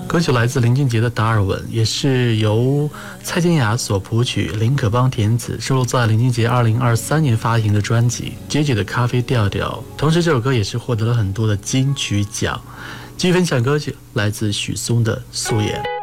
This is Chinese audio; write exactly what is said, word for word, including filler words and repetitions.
歌曲来自林俊杰的《达尔文》，也是由蔡健雅所谱曲，林可邦填词，收录在林俊杰二零二三年发行的专辑《J J 的咖啡调调》。同时，这首歌也是获得了很多的金曲奖。继续分享歌曲，来自许嵩的《素颜》。